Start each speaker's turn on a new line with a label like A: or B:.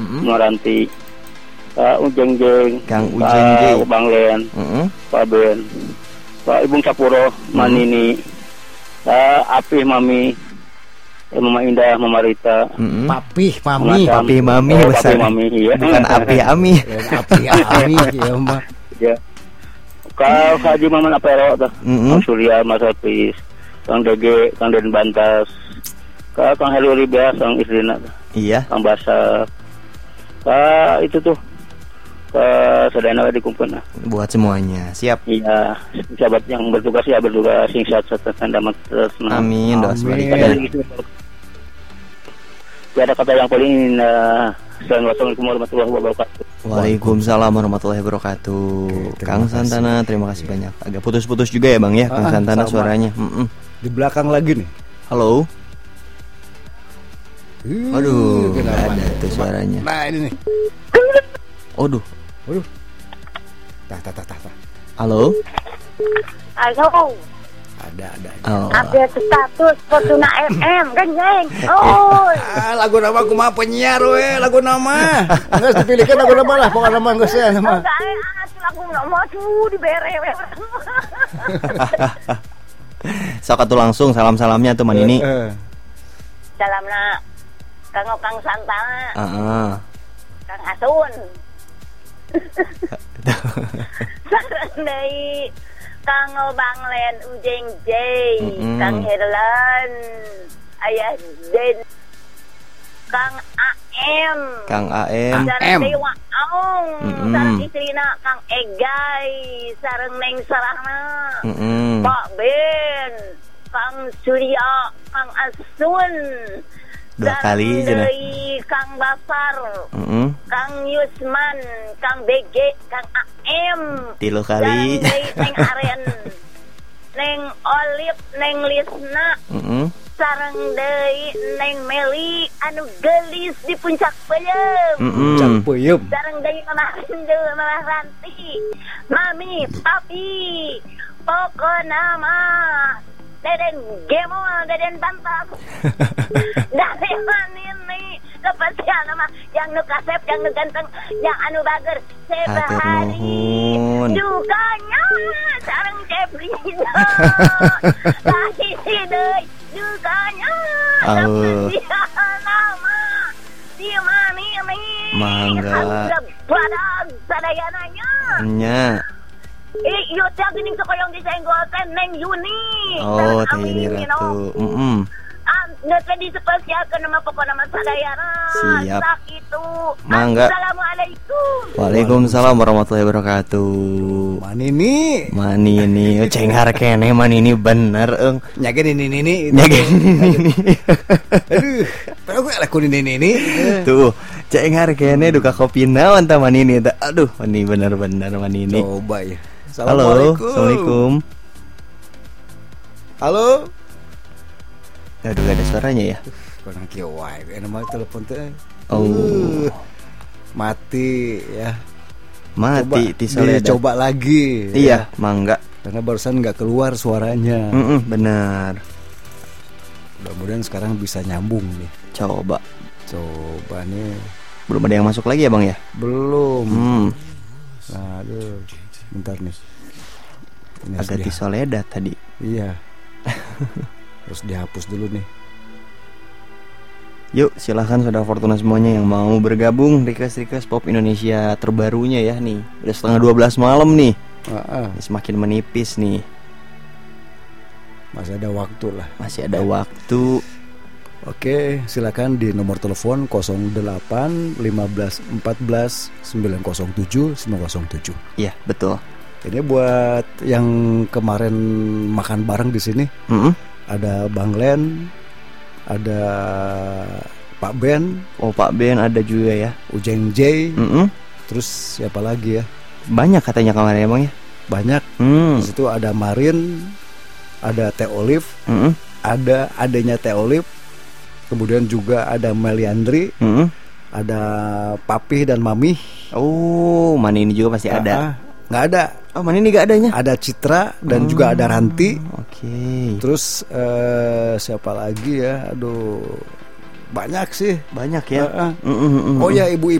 A: Maranti, Ujeng Jeng,
B: Kang Ujeng Jeng,
A: Bang Len, Pak Ben, Pak Ibung Sapuro, Manini, Apih Mami, Mama Indah, Mama Rita,
C: Papih Mami,
B: Papih Mami,
A: Papih Mami, iya.
B: Bukan Apih Ami.
C: Apih Ami, ya Mbak.
A: Ya. Kau Haji Maman Apero, Kang Surya, Mas Hafiz, Kang Dege, Kang Den Bantas, Kang Helu Ribas, Kang Isrina,
B: Iya.
A: Kang Basa, itu tuh, sedana dikumpulkan.
B: Buat semuanya, siap.
A: Iya, sahabat yang bertugas ya bertugas sing sehat damat terus.
B: Amin, doa semuanya.
A: Ada kata yang paling Assalamualaikum warahmatullahi wabarakatuh.
B: Waalaikumsalam warahmatullahi wabarakatuh. Kang Santana, terima kasih banyak. Agak putus-putus juga ya Bang ya, Kang Santana sama. Suaranya.
C: Di belakang lagi nih.
B: Halo. Aduh, nggak ada tuh suaranya.
C: Nah ini nih.
B: Waduh.
C: Tah.
B: Halo.
D: Halo.
C: Ada.
B: Oh.
D: Update status Fortuna FM kan geng. Oh.
C: Lagu nama aku mah penyiar we, lagu nama. Enggak dipilihkan lagu nama lah, pokoknya nama enggak saya nama.
D: Lagu nama tuh dibere we.
B: Sok atuh langsung salam-salamnya tuh Manini.
D: Salamna Kang Santana. Kang Asun. Sareng deui Kang Bang Len Ujeng Jay, Kang Herlan, Ayah Den, Kang AM, sareng Dewa Aung, sareng istrina Kang Egay, sareng Neng Sarahna, Pak Ben, Kang Surya, Kang Asun,
B: 2 kali aja nah.
D: Kang Basar, Kang Yusman, Kang BG, Kang AM,
B: 3 kali.
D: Neng Aren, Neng Olip, Neng Lisna, sareng deui Neng Meli anu gelis di puncak peuyeum. Sareng deui Mama Ranti, Mami, Papi, pokona mah Deden Gemol, Deden Bantas. Dari Manini kepastian nama yang nu kasep, yang nu ganteng, yang anu bager sebahari dukanya sareng Cebrina. Kasih deui dukanya kepastian nama di Manini.
B: Mangga
D: badag sadayananya.
B: Nya.
D: Iyo teh geuning sakoyong disenggolkeun Neng Yuni.
B: Oh, Teh Yuni Ratu.
D: Nete dispesialkeun nama pokona mah sadayana.
B: Siap.
D: Sakitu.
B: Mangga.
D: Assalamualaikum.
B: Waalaikumsalam warahmatullahi wabarakatuh. Manini, cenghar keneh Manini bener eung.
C: Nyageun ini. Aduh, pero gue laku ini.
B: Tuh, cenghar keneh duka kopi naon tah Manini teh. Aduh, Manini bener-bener Manini.
C: Coba ya.
B: Halo, Assalamualaikum.
C: Halo.
B: Aduh, gak ada suaranya ya.
C: Kurang kieu wae, nama telepon teh.
B: Oh.
C: Mati ya.
B: Mati
C: Soledad. Coba lagi.
B: Iya, ya. Mangga.
C: Karena barusan nggak keluar suaranya.
B: Benar.
C: Mudah-mudahan sekarang bisa nyambung nih.
B: Coba
C: nih.
B: Belum ada yang masuk lagi ya Bang ya?
C: Belum. Aduh, bentar nih.
B: Agak di Soledad tadi.
C: Iya. Terus dihapus dulu nih.
B: Yuk silahkan saudara Fortuna semuanya yang mau bergabung request pop Indonesia terbarunya ya nih. Udah 11:30 malam nih. Semakin menipis nih.
C: Masih ada waktu lah.
B: Masih ada waktu.
C: Oke, silakan di nomor telepon 08 15 14 907 907.
B: Iya, betul.
C: Ini buat yang kemarin makan bareng di sini. Ada Bang Len, ada Pak Ben.
B: Oh, Pak Ben ada juga ya.
C: Ujeng J. Terus siapa lagi ya?
B: Banyak katanya kemarin emang ya.
C: Banyak. Di situ ada Marin, ada Teh Olive, ada adanya Teh Olive. Kemudian juga ada Meliandri, ada Papi dan Mami.
B: Oh, Manini juga pasti ada.
C: Nggak ada.
B: Oh, Manini nggak adanya.
C: Ada Citra dan juga ada Ranti.
B: Oke.
C: Terus siapa lagi ya? Aduh, banyak sih.
B: Banyak ya.
C: Oh ya, ibu